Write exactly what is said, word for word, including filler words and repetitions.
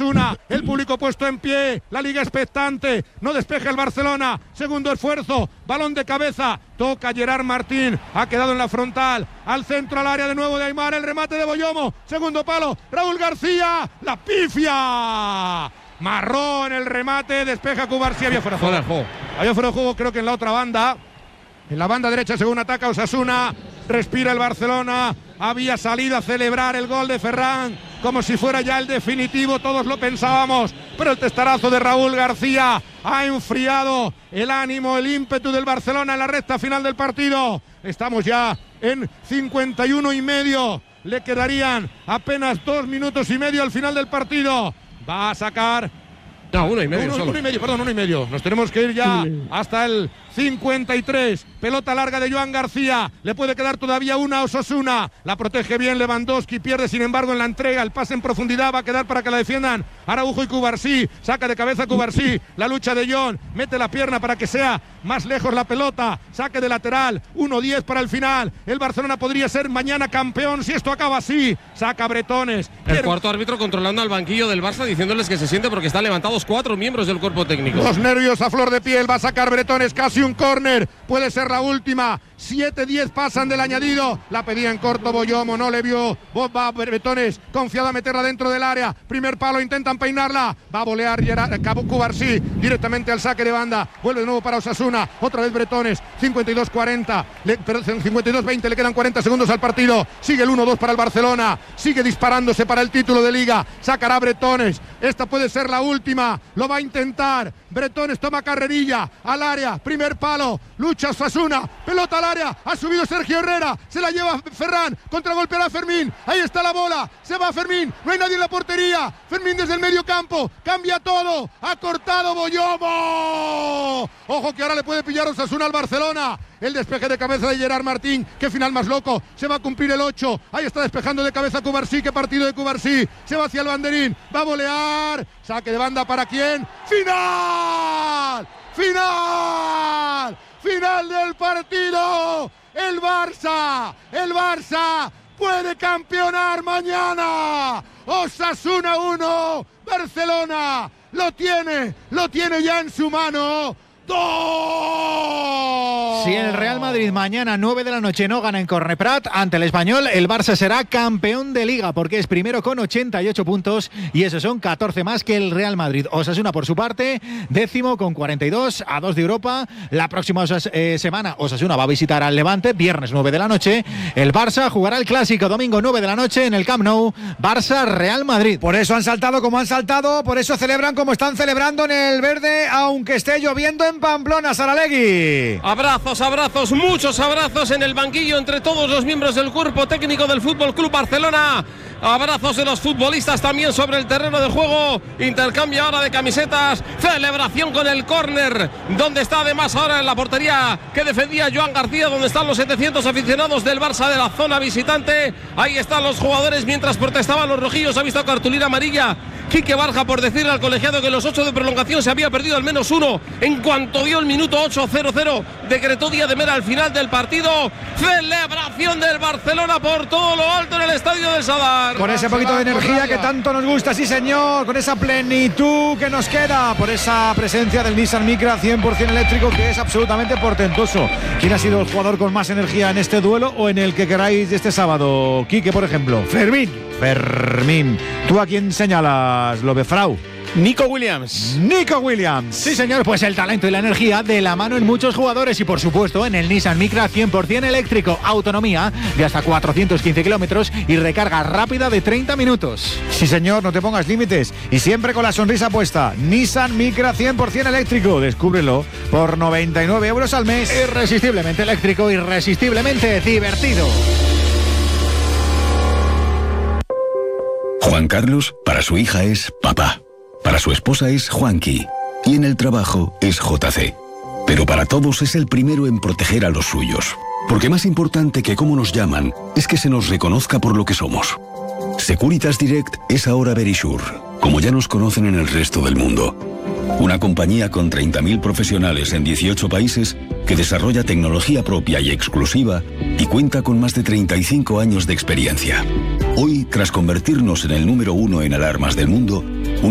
Osasuna, el público puesto en pie, la liga expectante, no despeja el Barcelona, segundo esfuerzo, balón de cabeza, toca Gerard Martín, ha quedado en la frontal, al centro, al área de nuevo de Aimar, el remate de Boyomo, segundo palo, Raúl García, la pifia, marró en el remate, despeja Cubarsí, había fuera de juego. juego, había fuera de juego, creo que en la otra banda, en la banda derecha según ataca Osasuna, respira el Barcelona, había salido a celebrar el gol de Ferran, como si fuera ya el definitivo, todos lo pensábamos, pero el testarazo de Raúl García ha enfriado el ánimo, el ímpetu del Barcelona en la recta final del partido. Estamos ya en cincuenta y uno y medio, le quedarían apenas dos minutos y medio al final del partido. Va a sacar... No, uno y medio uno, solo. Uno y medio, perdón, uno y medio. Nos tenemos que ir ya hasta el cincuenta y tres. Pelota larga de Joan García. Le puede quedar todavía una a Osasuna. La protege bien Lewandowski. Pierde, sin embargo, en la entrega. El pase en profundidad va a quedar para que la defiendan Araujo y Cubarsí. Saca de cabeza Cubarsí. La lucha de John. Mete la pierna para que sea más lejos la pelota. Saque de lateral. uno diez para el final. El Barcelona podría ser mañana campeón si esto acaba así. Saca Bretones. El Pierde. cuarto árbitro controlando al banquillo del Barça, diciéndoles que se siente porque están levantados cuatro miembros del cuerpo técnico. Los nervios a flor de piel. Va a sacar Bretones. Casi un córner. Puede ser la última. siete diez pasan del añadido. La pedía en corto Boyomo. No le vio. Va Bretones. Confiado a meterla dentro del área. Primer palo. Intentan peinarla. Va a volear Gerard, Cubarsí directamente al saque de banda. Vuelve de nuevo para Osasuna. Otra vez Bretones. cincuenta y dos cuarenta. cincuenta y dos veinte. Le quedan cuarenta segundos al partido. Sigue el uno dos para el Barcelona. Sigue disparándose para el título de liga. Sacará Bretones. Esta puede ser la última. Lo va a intentar. Bretones toma carrerilla al área. Primer palo. Lucha Osasuna. Pelota al área. Ha subido Sergio Herrera. Se la lleva Ferran. Contragolpeará Fermín. Ahí está la bola. Se va Fermín. No hay nadie en la portería. Fermín desde el medio campo. Cambia todo. Ha cortado Boyomo. Ojo que ahora le puede pillar Osasuna al Barcelona. El despeje de cabeza de Gerard Martín. Qué final más loco. Se va a cumplir el ocho. Ahí está despejando de cabeza Cubarsí. Qué partido de Cubarsí. Se va hacia el banderín. Va a volear. Saque de banda para quién. ¡Final! ¡Final! ¡Final del partido! El Barça. El Barça puede campeonar mañana. Osasuna uno. Barcelona lo tiene. Lo tiene ya en su mano. ¡Dos! Si el Real Madrid mañana nueve de la noche no gana en Corneprat ante el Español, el Barça será campeón de Liga porque es primero con ochenta y ocho puntos y esos son catorce más que el Real Madrid. Osasuna por su parte, décimo con cuarenta y dos, a dos de Europa. La próxima Osas- eh, semana Osasuna va a visitar al Levante, viernes nueve de la noche. El Barça jugará el Clásico domingo nueve de la noche en el Camp Nou. Barça-Real Madrid. Por eso han saltado como han saltado, por eso celebran como están celebrando en el verde, aunque esté lloviendo en Pamplona, Saralegui. Abrazos, abrazos, muchos abrazos en el banquillo entre todos los miembros del cuerpo técnico del Fútbol Club Barcelona. Abrazos de los futbolistas también sobre el terreno de juego. Intercambio ahora de camisetas. Celebración con el córner, donde está además ahora en la portería que defendía Joan García, donde están los setecientos aficionados del Barça de la zona visitante. Ahí están los jugadores mientras protestaban los rojillos. Ha visto cartulina amarilla Quique Barja por decirle al colegiado que en los ocho de prolongación se había perdido al menos uno. En cuanto dio el minuto ocho cero cero, decretó Díaz de Mera al final del partido. Celebración del Barcelona por todo lo alto en el estadio del Sadar. Con ese poquito de energía que tanto nos gusta, sí señor, con esa plenitud que nos queda, por esa presencia del Nissan Micra cien por ciento eléctrico que es absolutamente portentoso. ¿Quién ha sido el jugador con más energía en este duelo o en el que queráis de este sábado? Quique, por ejemplo. Fermín. Fermín. ¿Tú a quién señalas, Lobefrau? Nico Williams. Nico Williams. Sí, señor, pues el talento y la energía de la mano en muchos jugadores y por supuesto en el Nissan Micra cien por ciento eléctrico, autonomía de hasta cuatrocientos quince kilómetros y recarga rápida de treinta minutos. Sí, señor, no te pongas límites y siempre con la sonrisa puesta. Nissan Micra cien por ciento eléctrico, descúbrelo por noventa y nueve euros al mes. Irresistiblemente eléctrico, irresistiblemente divertido. Juan Carlos, para su hija es papá. Para su esposa es Juanqui y en el trabajo es J C. Pero para todos es el primero en proteger a los suyos. Porque más importante que cómo nos llaman es que se nos reconozca por lo que somos. Securitas Direct es ahora Verisure, como ya nos conocen en el resto del mundo. Una compañía con treinta mil profesionales en dieciocho países que desarrolla tecnología propia y exclusiva y cuenta con más de treinta y cinco años de experiencia. Hoy, tras convertirnos en el número uno en alarmas del mundo,